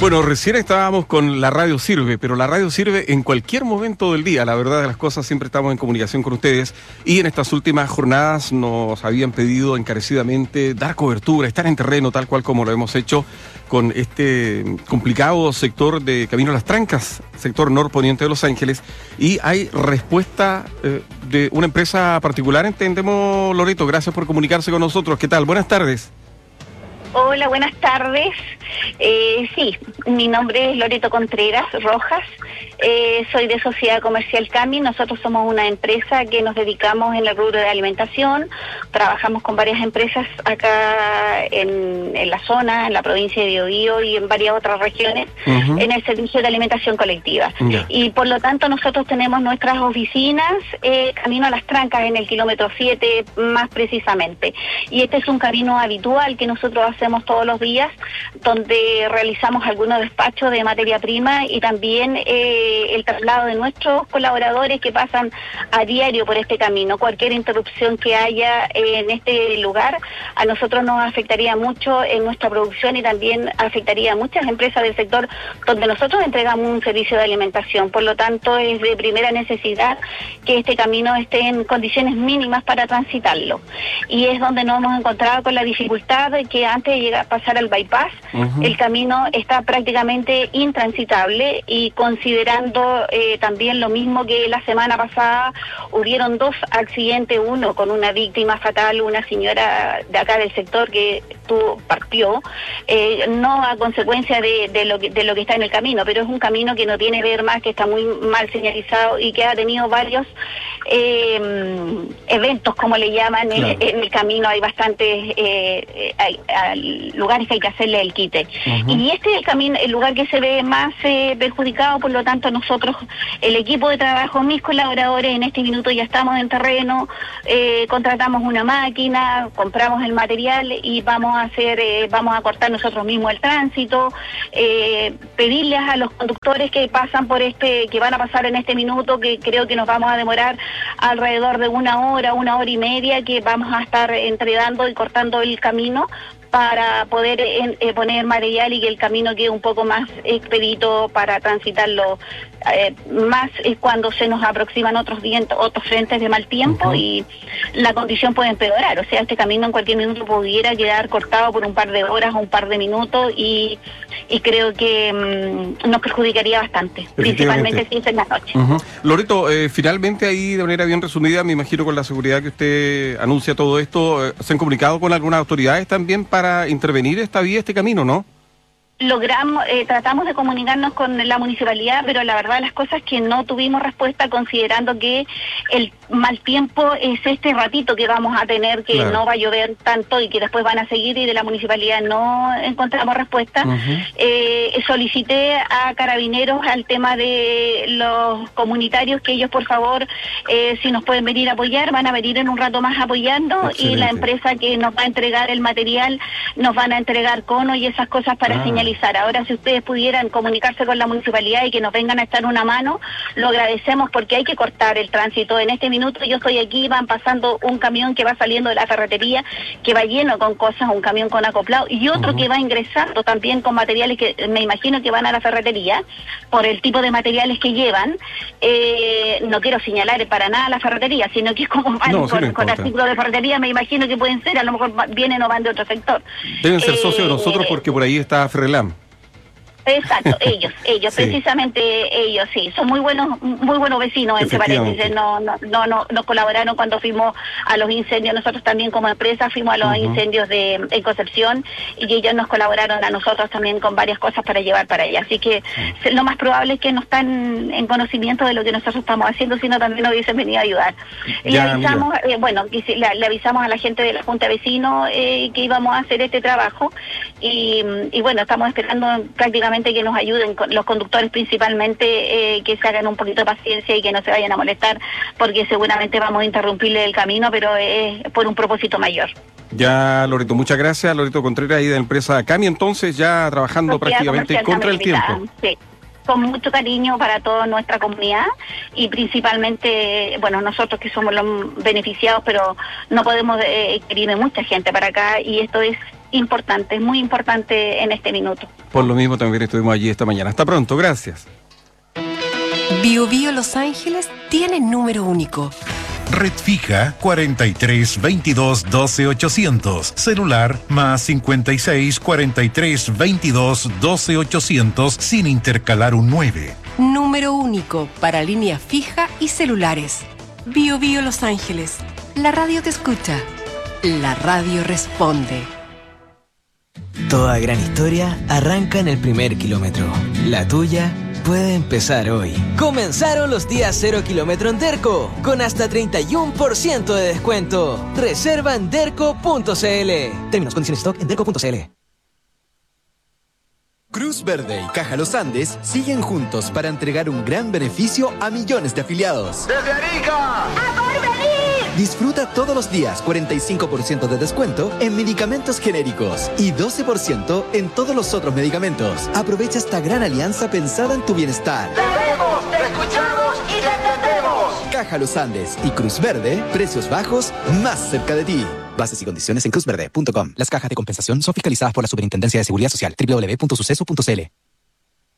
Bueno, recién estábamos con La Radio Sirve, pero La Radio sirve en cualquier momento del día. La verdad de las cosas, siempre estamos en comunicación con ustedes y en estas últimas jornadas nos habían pedido encarecidamente dar cobertura, estar en terreno tal cual como lo hemos hecho con este complicado sector de Camino a las Trancas, sector norponiente de Los Ángeles, y hay respuesta de una empresa particular, entendemos, Loreto. Gracias por comunicarse con nosotros. ¿Qué tal? Buenas tardes. Hola, buenas tardes. Sí, mi nombre es Loreto Contreras Rojas. Soy de Sociedad Comercial Cami. Nosotros somos una empresa que nos dedicamos en el rubro de alimentación. Trabajamos con varias empresas acá en la zona, en la provincia de Biobío y en varias otras regiones, en el servicio de alimentación colectiva. Y por lo tanto nosotros tenemos nuestras oficinas camino a las Trancas, en el kilómetro 7 más precisamente. Y este es un camino habitual que nosotros hacemos todos los días, donde realizamos algunos despachos de materia prima y también el traslado de nuestros colaboradores que pasan a diario por este camino. Cualquier interrupción que haya en este lugar a nosotros nos afectaría mucho en nuestra producción y también afectaría a muchas empresas del sector donde nosotros entregamos un servicio de alimentación. Por lo tanto, es de primera necesidad que este camino esté en condiciones mínimas para transitarlo. Y es donde nos hemos encontrado con la dificultad de que antes de llegar a pasar al bypass, el camino está prácticamente intransitable, y considerando también lo mismo que la semana pasada, hubieron 2 accidentes, uno con una víctima fatal, una señora de acá del sector que partió, no a consecuencia de lo que está en el camino, pero es un camino que no tiene que ver más, que está muy mal señalizado y que ha tenido varios eventos, como le llaman, claro. En el camino hay bastantes hay lugares que hay que hacerle el quite. Y este es el lugar que se ve más perjudicado. Por lo tanto, nosotros, el equipo de trabajo, mis colaboradores, en este minuto ya estamos en terreno, contratamos una máquina, compramos el material y vamos a cortar nosotros mismos el tránsito, pedirles a los conductores que pasan por que van a pasar en este minuto, que creo que nos vamos a demorar alrededor de 1 hora, 1 hora y media, que vamos a estar entregando y cortando el camino para poder poner material y que el camino quede un poco más expedito para transitarlo, más cuando se nos aproximan otros frentes de mal tiempo y la condición puede empeorar. O sea, este camino en cualquier minuto pudiera quedar cortado por un par de horas o un par de minutos y creo que nos perjudicaría bastante, principalmente si es en la noche. Loreto, finalmente ahí, de manera bien resumida, me imagino con la seguridad que usted anuncia todo esto, ¿se han comunicado con algunas autoridades también para intervenir esta vía, este camino, no? Tratamos de comunicarnos con la municipalidad, pero la verdad las cosas es que no tuvimos respuesta, considerando que el mal tiempo es este ratito que vamos a tener, que no va a llover tanto y que después van a seguir, y de la municipalidad no encontramos respuesta. Solicité a Carabineros al tema de los comunitarios que ellos, por favor, si nos pueden venir a apoyar, van a venir en un rato más apoyando. Excelente. Y la empresa que nos va a entregar el material nos van a entregar conos y esas cosas para señalizar. Ahora, si ustedes pudieran comunicarse con la municipalidad y que nos vengan a echar una mano, lo agradecemos, porque hay que cortar el tránsito. En este minuto yo estoy aquí, van pasando un camión que va saliendo de la ferretería, que va lleno con cosas, un camión con acoplado, y otro que va ingresando también con materiales que me imagino que van a la ferretería, por el tipo de materiales que llevan. No quiero señalar para nada la ferretería, sino que es como van con artículos de ferretería, me imagino que pueden ser, a lo mejor vienen o van de otro sector. Deben ser socios de nosotros, porque por ahí está Ferrelam. Exacto, ellos, sí. Precisamente ellos, sí, son muy buenos vecinos, entre paréntesis. Nos colaboraron cuando fuimos a los incendios. Nosotros también como empresa fuimos a los incendios en Concepción, y ellos nos colaboraron a nosotros también con varias cosas para llevar para allá. Así que lo más probable es que no están en conocimiento de lo que nosotros estamos haciendo, sino también nos hubiesen venido a ayudar. Le avisamos, le avisamos a la gente de la Junta de Vecinos que íbamos a hacer este trabajo, y bueno, estamos esperando prácticamente que nos ayuden los conductores, principalmente, que se hagan un poquito de paciencia y que no se vayan a molestar, porque seguramente vamos a interrumpirle el camino, pero es por un propósito mayor. Ya, Loreto, muchas gracias. Loreto Contreras, ahí de la empresa Cami, entonces ya trabajando prácticamente contra el tiempo. Sí. Con mucho cariño para toda nuestra comunidad, y principalmente, bueno, nosotros que somos los beneficiados, pero no podemos que viene mucha gente para acá, y esto es importante, muy importante en este minuto. Por lo mismo también estuvimos allí esta mañana. Hasta pronto, gracias. Bio Bio Los Ángeles tiene número único. Red fija 43 22 12 800. Celular más 56 43 22 12 800 sin intercalar un 9. Número único para línea fija y celulares. Bio Bio Los Ángeles. La radio te escucha. La radio responde. Toda gran historia arranca en el primer kilómetro. La tuya puede empezar hoy. Comenzaron los días 0 kilómetro en Derco, con hasta 31% de descuento. Reserva en derco.cl. Términos, condiciones, stock en derco.cl. Cruz Verde y Caja Los Andes siguen juntos para entregar un gran beneficio a millones de afiliados. ¡Desde Arica! ¡A Porvenir! Disfruta todos los días 45% de descuento en medicamentos genéricos y 12% en todos los otros medicamentos. Aprovecha esta gran alianza pensada en tu bienestar. ¡Te vemos, te escuchamos y te entendemos! Caja Los Andes y Cruz Verde, precios bajos más cerca de ti. Bases y condiciones en cruzverde.com. Las cajas de compensación son fiscalizadas por la Superintendencia de Seguridad Social. www.suceso.cl.